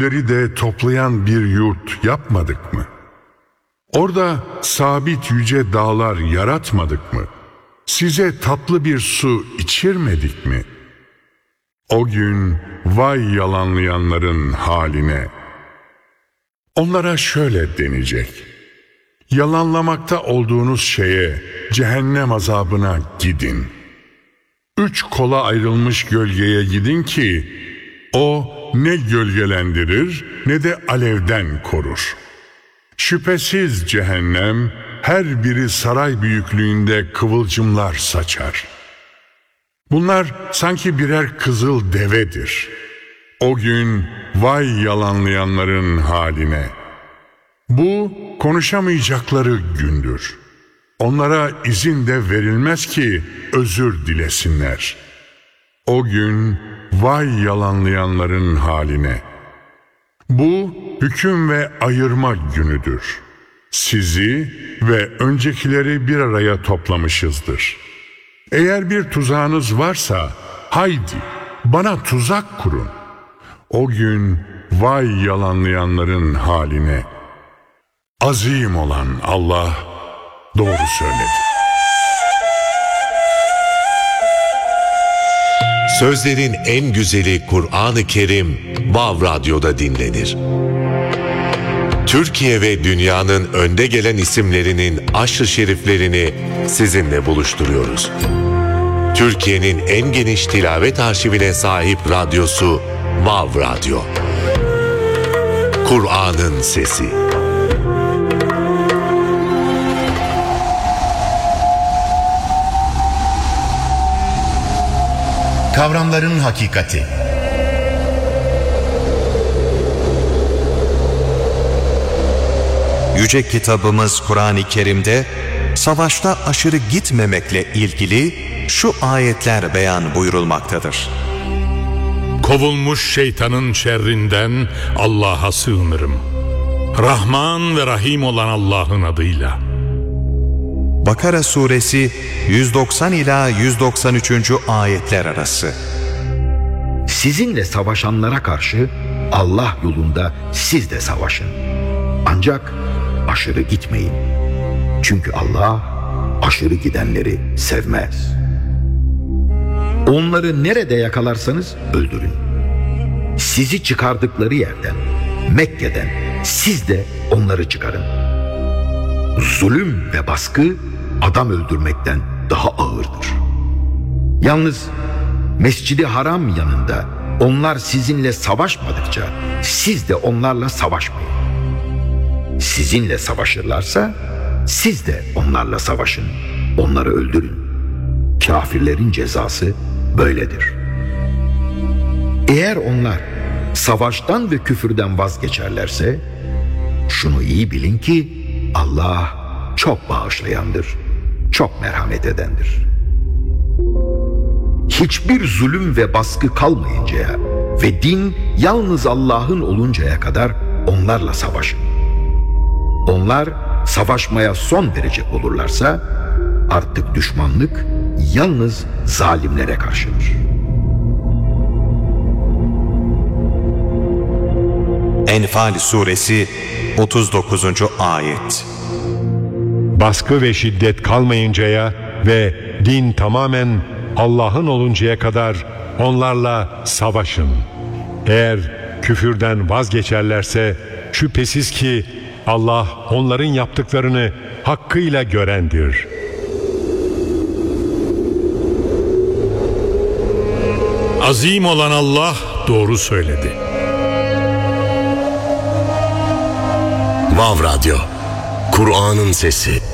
de toplayan bir yurt yapmadık mı? Orada sabit yüce dağlar yaratmadık mı? Size tatlı bir su içirmedik mi? O gün vay yalanlayanların haline. Onlara şöyle denecek: yalanlamakta olduğunuz şeye, cehennem azabına gidin. 3 kola ayrılmış gölgeye gidin ki o ne gölgelendirir ne de alevden korur. Şüphesiz cehennem her biri saray büyüklüğünde kıvılcımlar saçar. Bunlar sanki birer kızıl devedir. O gün vay yalanlayanların haline. Bu konuşamayacakları gündür. Onlara izin de verilmez ki özür dilesinler. O gün vay yalanlayanların haline. Bu hüküm ve ayırma günüdür. Sizi ve öncekileri bir araya toplamışızdır. Eğer bir tuzağınız varsa haydi bana tuzak kurun. O gün vay yalanlayanların haline. Azim olan Allah doğru söyledi. Sözlerin en güzeli Kur'an-ı Kerim Vav Radyo'da dinlenir. Türkiye ve dünyanın önde gelen isimlerinin aşk-ı şeriflerini sizinle buluşturuyoruz. Türkiye'nin en geniş tilavet arşivine sahip radyosu Vav Radyo. Kur'an'ın sesi. Kavramların hakikati. Yüce kitabımız Kur'an-ı Kerim'de savaşta aşırı gitmemekle ilgili şu ayetler beyan buyurulmaktadır. Kovulmuş şeytanın şerrinden Allah'a sığınırım. Rahman ve Rahim olan Allah'ın adıyla. Bakara suresi 190 ila 193. ayetler arası. Sizinle savaşanlara karşı Allah yolunda siz de savaşın. Ancak aşırı gitmeyin. Çünkü Allah aşırı gidenleri sevmez. Onları nerede yakalarsanız öldürün. Sizi çıkardıkları yerden, Mekke'den siz de onları çıkarın. Zulüm ve baskı adam öldürmekten daha ağırdır. Yalnız Mescid-i Haram yanında onlar sizinle savaşmadıkça siz de onlarla savaşmayın. Sizinle savaşırlarsa siz de onlarla savaşın, onları öldürün. Kafirlerin cezası böyledir. Eğer onlar savaştan ve küfürden vazgeçerlerse şunu iyi bilin ki Allah çok bağışlayandır, çok merhamet edendir. Hiçbir zulüm ve baskı kalmayıncaya ve din yalnız Allah'ın oluncaya kadar onlarla savaşın. Onlar savaşmaya son verecek olurlarsa artık düşmanlık yalnız zalimlere karşıdır. Enfal suresi 39. ayet. Baskı ve şiddet kalmayıncaya ve din tamamen Allah'ın oluncaya kadar onlarla savaşın. Eğer küfürden vazgeçerlerse şüphesiz ki Allah onların yaptıklarını hakkıyla görendir. Azim olan Allah doğru söyledi. Vav Radyo. Kur'an'ın sesi.